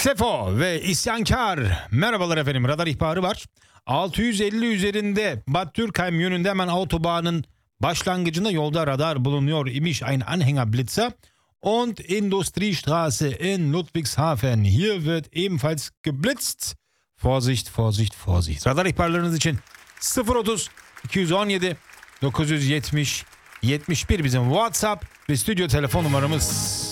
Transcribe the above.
Sefo ve İsyankar. Merhabalar efendim, radar ihbarı var. 650 üzerinde Bad Dürkheim yönünde hemen autobahnın başlangıcında yolda radar bulunuyor imiş. Ein Anhängerblitzer und Industriestraße in Ludwigshafen. Hier wird ebenfalls geblitzt. Vorsicht, Vorsicht, Vorsicht. Radar ihbarlarınız için 030 217 970 71 bizim WhatsApp ve stüdyo telefon numaramız.